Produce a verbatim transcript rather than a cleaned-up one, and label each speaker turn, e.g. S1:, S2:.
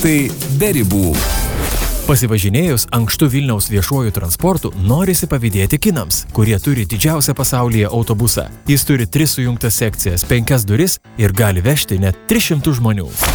S1: Tai be ribų.
S2: Pasivažinėjus ankštu Vilniaus viešuoju transportu, norisi pavydėti kinams, kurie turi didžiausią pasaulyje autobusą. Jis turi tris sujungtas sekcijas, penkias duris ir gali vežti net tris šimtus žmonių.